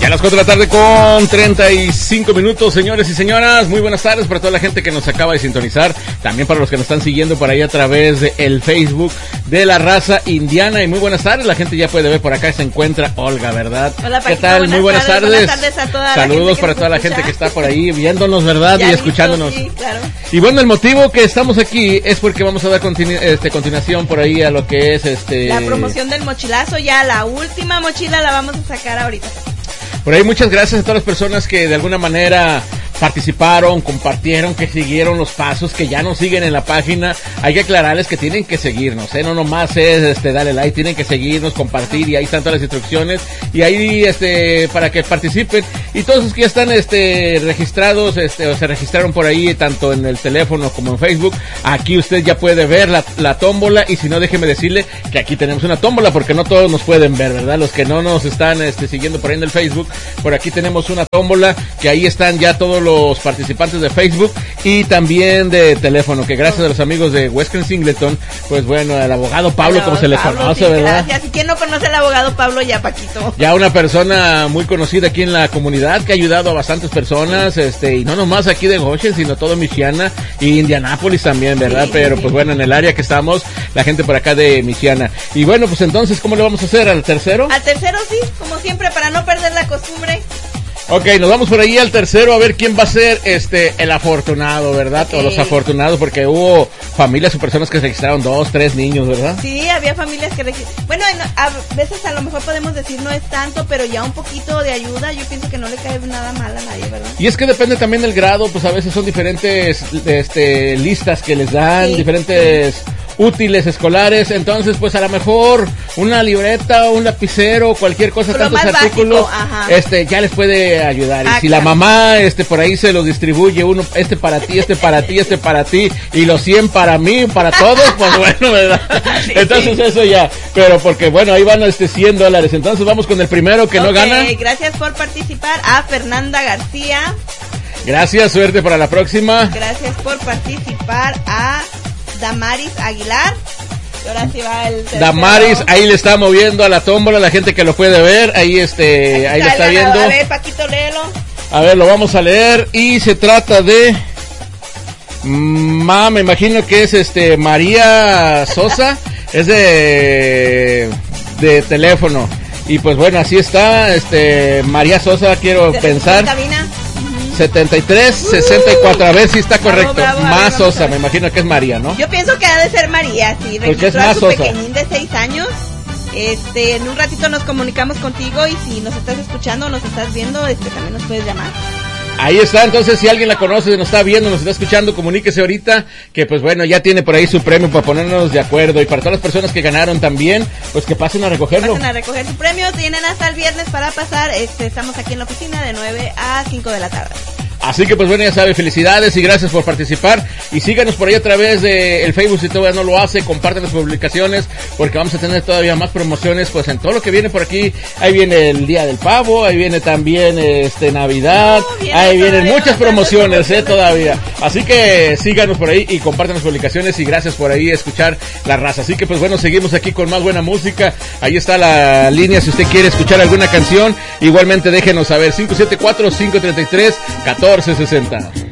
Ya a las 4 de la tarde con 35 minutos, señores y señoras. Muy buenas tardes para toda la gente que nos acaba de sintonizar. También para los que nos están siguiendo por ahí a través del Facebook de La Raza Indiana. Y muy buenas tardes, la gente ya puede ver por acá se encuentra Olga, ¿verdad? Hola, Paquito, ¿qué tal? Muy buenas tardes. Buenas tardes a toda Saludos para toda la gente que está por ahí viéndonos, ¿verdad? Ya y escuchándonos. Sí, claro. Y bueno, el motivo que estamos aquí es porque vamos a dar continuación por ahí a lo que es la promoción del mochilazo. Ya la última mochila la vamos a sacar ahorita. Por ahí muchas gracias a todas las personas que de alguna manera participaron, compartieron, que siguieron los pasos, que ya nos siguen en la página. Hay que aclararles que tienen que seguirnos, no nomás es dale like, tienen que seguirnos, compartir, y ahí están todas las instrucciones, y ahí para que participen. Y todos los que ya están registrados, o se registraron por ahí, tanto en el teléfono como en Facebook, aquí usted ya puede ver la tómbola. Y si no, déjeme decirle que aquí tenemos una tómbola, porque no todos nos pueden ver, ¿verdad? Los que no nos están siguiendo por ahí en el Facebook, por aquí tenemos una tómbola, que ahí están ya todos los participantes de Facebook y también de teléfono, que gracias a los amigos de Western Singleton, pues bueno, el abogado Pablo, como se le conoce, sí, ¿verdad? Gracias. ¿Y quién no conoce al abogado Pablo ya, Paquito? Ya una persona muy conocida aquí en la comunidad, que ha ayudado a bastantes personas, y no nomás aquí de Goshen, sino todo Michiana y Indianápolis también, ¿verdad? Sí, pero pues bueno, en el área que estamos, la gente por acá de Michiana. Y bueno, pues entonces, ¿cómo le vamos a hacer? ¿Al tercero? Al tercero, sí, como siempre, para no perder la costumbre. Ok, nos vamos por ahí al tercero a ver quién va a ser el afortunado, ¿verdad? Okay. O los afortunados, porque hubo familias o personas que se registraron 2, 3 niños, ¿verdad? Sí, había familias que bueno, a veces a lo mejor podemos decir no es tanto, pero ya un poquito de ayuda, yo pienso que no le cae nada mal a nadie, ¿verdad? Y es que depende también del grado, pues a veces son diferentes listas que les dan, sí, diferentes útiles escolares, entonces pues a lo mejor una libreta, un lapicero, cualquier cosa, tantos artículos, ya les puede ayudar. Y si la mamá por ahí se los distribuye, uno, para ti, para ti, para ti, y los 100 para mí, para todos, pues bueno, ¿verdad? Sí, entonces sí. Eso ya, pero porque bueno, ahí van $100. Entonces vamos con el primero que no gana. Gracias por participar a Fernanda García. Gracias, suerte para la próxima. Gracias por participar a Damaris Aguilar. Ahora sí va el tercero. Damaris, ahí le está moviendo a la tómbola, la gente que lo puede ver, ahí ahí lo está viendo. A ver, Paquito, léelo. A ver, lo vamos a leer, y se trata de me imagino que es María Sosa, es de teléfono. Y pues bueno, así está, María Sosa, quiero pensar. 73, 64, a ver si está correcto. Bravo, más Sosa, me imagino que es María, ¿no? Yo pienso que ha de ser María, sí. Registró a su pequeñín de 6 años. En un ratito nos comunicamos contigo, y si nos estás escuchando, nos estás viendo, también nos puedes llamar. Ahí está, entonces si alguien la conoce, nos está viendo, nos está escuchando, comuníquese ahorita, que pues bueno, ya tiene por ahí su premio para ponernos de acuerdo. Y para todas las personas que ganaron también, pues que pasen a recogerlo. Pasen a recoger su premio, tienen hasta el viernes para pasar, estamos aquí en la oficina de 9 a 5 de la tarde. Así que pues bueno, ya sabe, felicidades y gracias por participar, y síganos por ahí a través de el Facebook si todavía no lo hace, compartan las publicaciones, porque vamos a tener todavía más promociones pues en todo lo que viene por aquí. Ahí viene el Día del Pavo, ahí viene también Navidad, ahí vienen muchas promociones todavía. Así que síganos por ahí y compartan las publicaciones, y gracias por ahí escuchar La Raza. Así que pues bueno, seguimos aquí con más buena música. Ahí está la línea si usted quiere escuchar alguna canción, igualmente déjenos saber 574-533-1460.